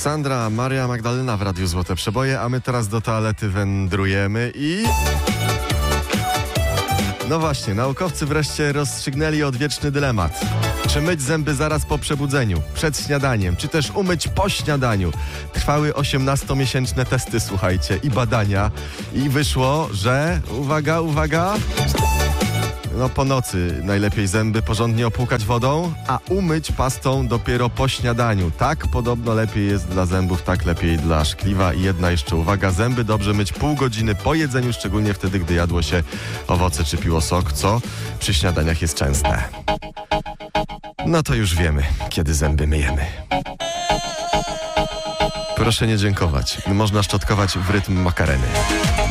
Aleksandra, Maria Magdalena w Radiu Złote Przeboje, a my teraz do toalety wędrujemy i... No właśnie, naukowcy wreszcie rozstrzygnęli odwieczny dylemat. Czy myć zęby zaraz po przebudzeniu, przed śniadaniem, czy też umyć po śniadaniu? Trwały 18-miesięczne testy, słuchajcie, i badania. I wyszło, że... Uwaga... No po nocy najlepiej zęby porządnie opłukać wodą, a umyć pastą dopiero po śniadaniu. Tak podobno lepiej jest dla zębów, tak lepiej dla szkliwa. I jedna jeszcze uwaga, zęby dobrze myć pół godziny po jedzeniu, szczególnie wtedy, gdy jadło się owoce czy piło sok, co przy śniadaniach jest częste. No to już wiemy, kiedy zęby myjemy. Proszę nie dziękować. Można szczotkować w rytm makareny.